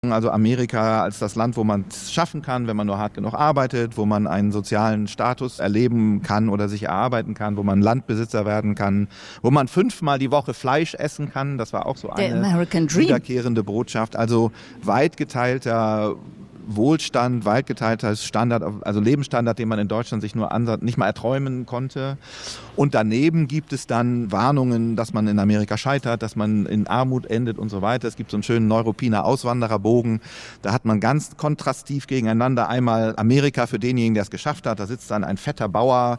Also Amerika als das Land, wo man es schaffen kann, wenn man nur hart genug arbeitet, wo man einen sozialen Status erleben kann oder sich erarbeiten kann, wo man Landbesitzer werden kann, wo man 5-mal die Woche Fleisch essen kann. Das war auch so eine wiederkehrende Botschaft. Also weit geteilter Wohlstand, weit geteilter Standard, also Lebensstandard, den man in Deutschland sich nur nicht mal erträumen konnte. Und daneben gibt es dann Warnungen, dass man in Amerika scheitert, dass man in Armut endet und so weiter. Es gibt so einen schönen Neuruppiner Auswandererbogen. Da hat man ganz kontrastiv gegeneinander einmal Amerika für denjenigen, der es geschafft hat. Da sitzt dann ein fetter Bauer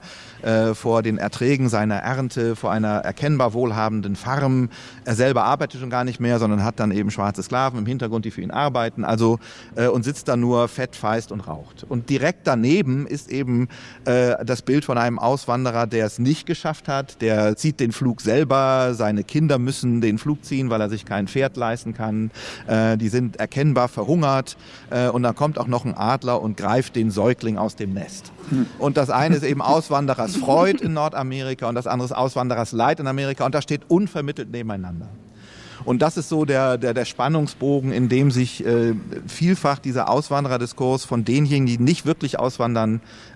vor den Erträgen seiner Ernte, vor einer erkennbar wohlhabenden Farm. Er selber arbeitet schon gar nicht mehr, sondern hat dann eben schwarze Sklaven im Hintergrund, die für ihn arbeiten. Also und sitzt dann nur fett, feist und raucht. Und direkt daneben ist eben das Bild von einem Auswanderer, der es nicht geschafft hat. Der zieht den Flug selber, seine Kinder müssen den Flug ziehen, weil er sich kein Pferd leisten kann. Die sind erkennbar verhungert und dann kommt auch noch ein Adler und greift den Säugling aus dem Nest. Und das eine ist eben Auswanderers Freud in Nordamerika und das andere ist Auswanderers Leid in Amerika und das steht unvermittelt nebeneinander. Und das ist so der Spannungsbogen, in dem sich vielfach dieser Auswandererdiskurs von denjenigen, die nicht wirklich auswandern,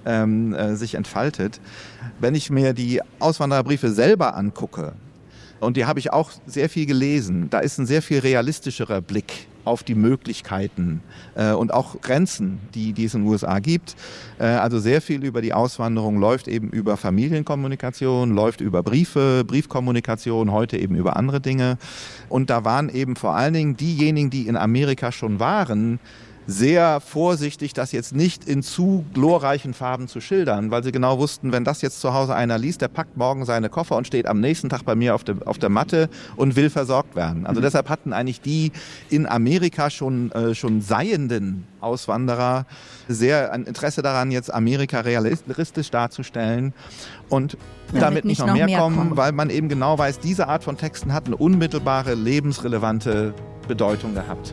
sich entfaltet. Wenn ich mir die Auswandererbriefe selber angucke, und die habe ich auch sehr viel gelesen, da ist ein sehr viel realistischerer Blick auf die Möglichkeiten und auch Grenzen, die es in den USA gibt. Also sehr viel über die Auswanderung läuft eben über Familienkommunikation, läuft über Briefe, Briefkommunikation, heute eben über andere Dinge. Und da waren eben vor allen Dingen diejenigen, die in Amerika schon waren, sehr vorsichtig, das jetzt nicht in zu glorreichen Farben zu schildern, weil sie genau wussten, wenn das jetzt zu Hause einer liest, der packt morgen seine Koffer und steht am nächsten Tag bei mir auf der Matte und will versorgt werden. Also deshalb hatten eigentlich die in Amerika schon seienden Auswanderer sehr ein Interesse daran, jetzt Amerika realistisch darzustellen und damit nicht noch mehr kommen, weil man eben genau weiß, diese Art von Texten hat eine unmittelbare, lebensrelevante Bedeutung gehabt.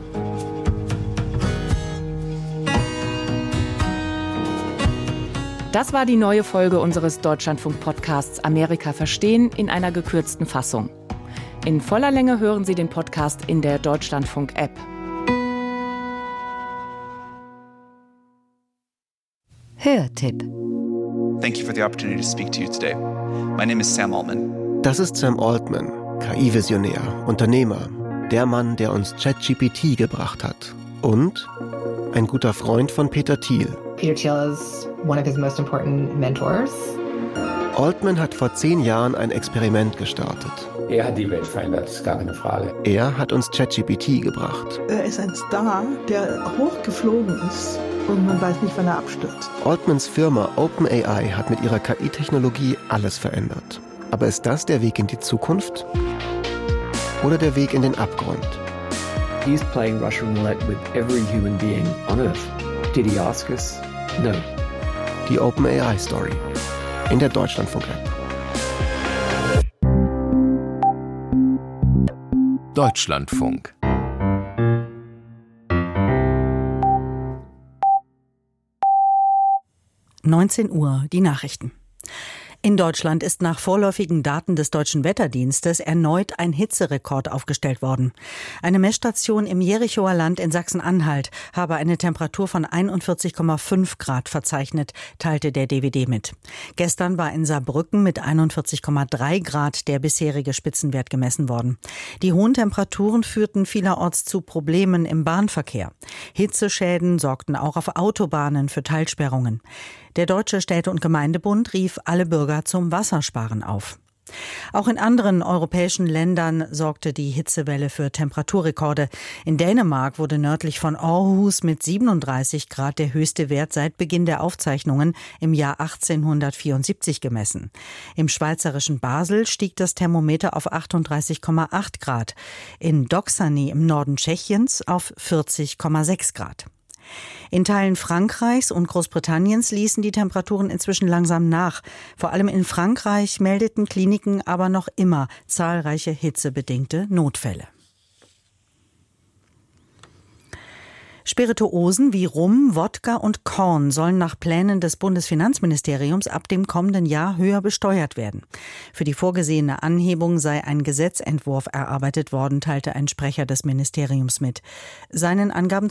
Das war die neue Folge unseres Deutschlandfunk-Podcasts Amerika verstehen in einer gekürzten Fassung. In voller Länge hören Sie den Podcast in der Deutschlandfunk-App. Hörtipp. Thank you for the opportunity to speak to you today. My name is Sam Altman. Das ist Sam Altman, KI-Visionär, Unternehmer, der Mann, der uns ChatGPT gebracht hat. Und ein guter Freund von Peter Thiel. Peter Thiel is one of his most important mentors. Altman hat vor 10 Jahren ein Experiment gestartet. Er hat die Welt verändert, ist gar keine Frage. Er hat uns ChatGPT gebracht. Er ist ein Star, der hochgeflogen ist und man weiß nicht, wann er abstürzt. Altmans Firma OpenAI hat mit ihrer KI-Technologie alles verändert. Aber ist das der Weg in die Zukunft? Oder der Weg in den Abgrund? He's playing Russian roulette with every human being on Earth. Did he ask us? No. Die OpenAI-Story in der Deutschlandfunk-App. Deutschlandfunk. Uhr, die Nachrichten. In Deutschland ist nach vorläufigen Daten des Deutschen Wetterdienstes erneut ein Hitzerekord aufgestellt worden. Eine Messstation im Jerichoer Land in Sachsen-Anhalt habe eine Temperatur von 41,5 Grad verzeichnet, teilte der DWD mit. Gestern war in Saarbrücken mit 41,3 Grad der bisherige Spitzenwert gemessen worden. Die hohen Temperaturen führten vielerorts zu Problemen im Bahnverkehr. Hitzeschäden sorgten auch auf Autobahnen für Teilsperrungen. Der Deutsche Städte- und Gemeindebund rief alle Bürger zum Wassersparen auf. Auch in anderen europäischen Ländern sorgte die Hitzewelle für Temperaturrekorde. In Dänemark wurde nördlich von Aarhus mit 37 Grad der höchste Wert seit Beginn der Aufzeichnungen im Jahr 1874 gemessen. Im schweizerischen Basel stieg das Thermometer auf 38,8 Grad. In Doksany im Norden Tschechiens auf 40,6 Grad. In Teilen Frankreichs und Großbritanniens ließen die Temperaturen inzwischen langsam nach. Vor allem in Frankreich meldeten Kliniken aber noch immer zahlreiche hitzebedingte Notfälle. Spirituosen wie Rum, Wodka und Korn sollen nach Plänen des Bundesfinanzministeriums ab dem kommenden Jahr höher besteuert werden. Für die vorgesehene Anhebung sei ein Gesetzentwurf erarbeitet worden, teilte ein Sprecher des Ministeriums mit. Seinen Angaben